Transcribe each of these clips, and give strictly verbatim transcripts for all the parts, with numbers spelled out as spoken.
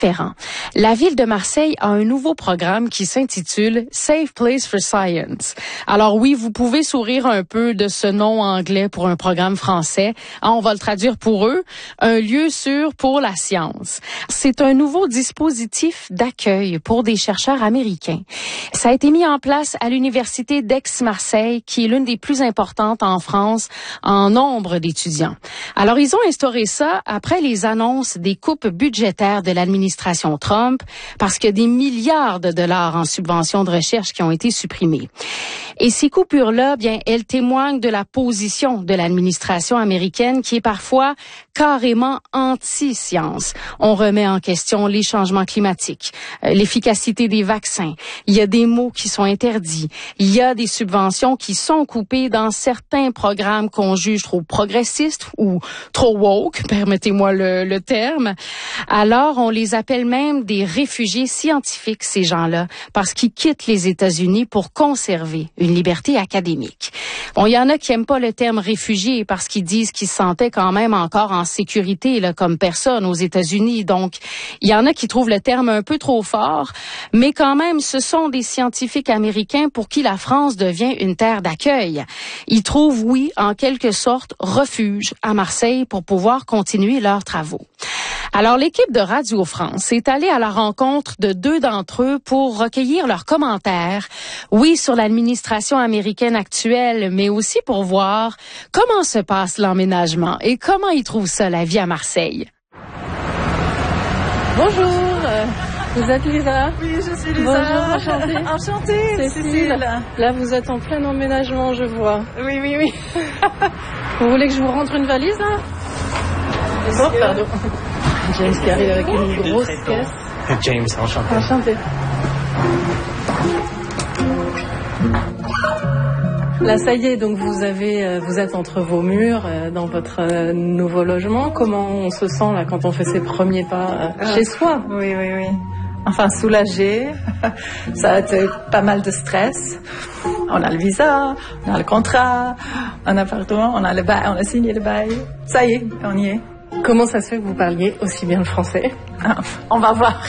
différent. La ville de Marseille a un nouveau programme qui s'intitule Safe Place for Science. Alors oui, vous pouvez sourire un peu de ce nom anglais pour un programme français. Ah, on va le traduire pour eux. Un lieu sûr pour la science. C'est un nouveau dispositif d'accueil pour des chercheurs américains. Ça a été mis en place à l'université d'Aix-Marseille, qui est l'une des plus importantes en France en nombre d'étudiants. Alors, ils ont instauré ça après les annonces des coupes budgétaires de l'administration Trump, parce qu'il y a des milliards de dollars en subventions de recherche qui ont été supprimés. Et ces coupures-là, bien, elles témoignent de la position de l'administration américaine qui est parfois carrément anti-science. On remet en question les changements climatiques, euh, l'efficacité des vaccins. Il y a des mots qui sont interdits. Il y a des subventions qui sont coupées dans certains programmes qu'on juge trop progressistes ou trop woke, permettez-moi le, le terme. Alors, on les appelle même des réfugiés scientifiques, ces gens-là, parce qu'ils quittent les États-Unis pour conserver une liberté académique. Bon, il y en a qui aiment pas le terme réfugié parce qu'ils disent qu'ils se sentaient quand même encore en sécurité là, comme personne aux États-Unis. Donc, il y en a qui trouvent le terme un peu trop fort, mais quand même, ce sont des scientifiques américains pour qui la France devient une terre d'accueil. Ils trouvent, oui, en quelque sorte, refuge à Marseille pour pouvoir continuer leurs travaux. Alors, l'équipe de Radio France est allée à la rencontre de deux d'entre eux pour recueillir leurs commentaires, oui, sur l'administration américaine actuelle, mais aussi pour voir comment se passe l'emménagement et comment ils trouvent ça, la vie à Marseille. Bonjour, euh, vous êtes Lisa? Oui, je suis Lisa. Bonjour, enchantée. Enchantée, Cécile. Cécile. Là, vous êtes en plein emménagement, je vois. Oui, oui, oui. Vous voulez que je vous rentre une valise, là? Oh, pardon. James qui arrive avec une grosse caisse. James, enchanté. Enchanté. Là, ça y est, donc vous avez, vous êtes entre vos murs dans votre nouveau logement. Comment on se sent là quand on fait ses premiers pas euh, chez soi? Oui, oui, oui. Enfin, soulagée. Ça a été pas mal de stress. On a le visa, on a le contrat, un appartement, on a le bail, on a signé le bail. Ça y est, on y est. Comment ça se fait que vous parliez aussi bien le français? On va voir.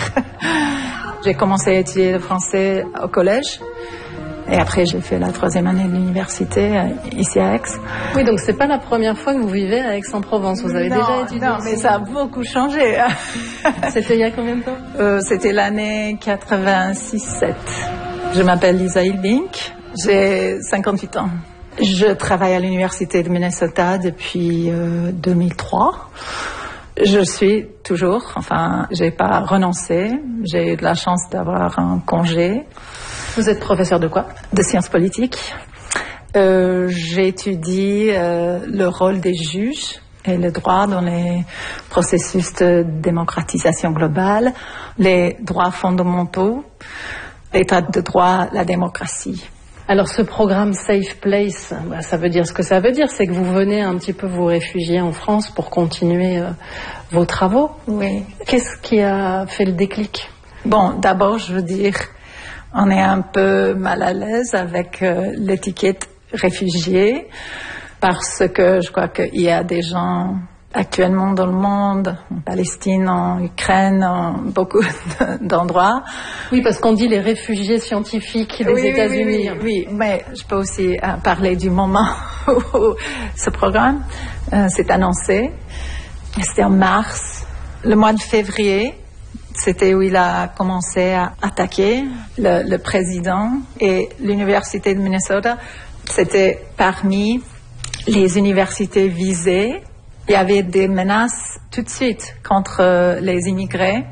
J'ai commencé à étudier le français au collège. Et après, j'ai fait la troisième année de l'université ici à Aix. Oui, donc c'est pas la première fois que vous vivez à Aix-en-Provence. Vous avez non, déjà étudié Non, ici. mais ça a beaucoup changé. C'était il y a combien de temps? euh, C'était l'année quatre-vingt-six sept. Je m'appelle Lisa Hilbink. J'ai cinquante-huit ans. Je travaille à l'université de Minnesota depuis euh, deux mille trois. Je suis toujours, enfin, j'ai pas renoncé. J'ai eu de la chance d'avoir un congé. Vous êtes professeur de quoi? De sciences politiques. Euh, j'étudie euh, le rôle des juges et le droit dans les processus de démocratisation globale, les droits fondamentaux, l'état de droit, la démocratie. Alors ce programme Safe Place, bah, ça veut dire ce que ça veut dire, c'est que vous venez un petit peu vous réfugier en France pour continuer euh, vos travaux. Oui. Qu'est-ce qui a fait le déclic? Bon, d'abord, je veux dire, on est un peu mal à l'aise avec euh, l'étiquette réfugié parce que je crois qu'il y a des gens actuellement dans le monde, en Palestine, en Ukraine, en beaucoup d'endroits. Oui, parce qu'on dit les réfugiés scientifiques des oui, États-Unis. Oui, oui, oui, mais je peux aussi euh, parler du moment où ce programme euh, s'est annoncé. C'était en mars, le mois de février. C'était où il a commencé à attaquer le, le président et l'université de Minnesota. C'était parmi les universités visées. Il y avait des menaces tout de suite contre les immigrés.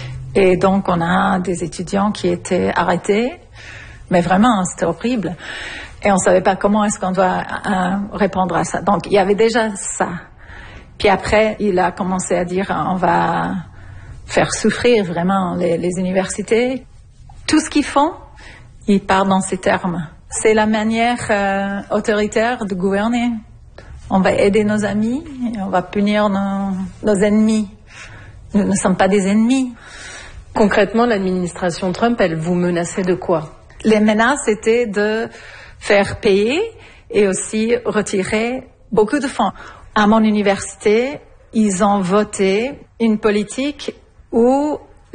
Et donc, on a des étudiants qui étaient arrêtés. Mais vraiment, c'était horrible. Et on ne savait pas comment est-ce qu'on doit euh, répondre à ça. Donc, il y avait déjà ça. Puis après, il a commencé à dire, on va faire souffrir vraiment les, les universités. Tout ce qu'ils font, ils parlent dans ces termes. C'est la manière euh, autoritaire de gouverner. On va aider nos amis et on va punir nos, nos ennemis. Nous ne sommes pas des ennemis. Concrètement, l'administration Trump, elle vous menaçait de quoi? Les menaces étaient de faire payer et aussi retirer beaucoup de fonds. À mon université, ils ont voté une politique où